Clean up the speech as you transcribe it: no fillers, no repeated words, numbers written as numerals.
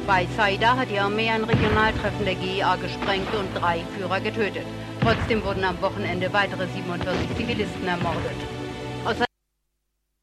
Bei Saida hat die Armee ein Regionaltreffen der GIA gesprengt und 3 Führer getötet. Trotzdem wurden am Wochenende weitere 47 Zivilisten ermordet.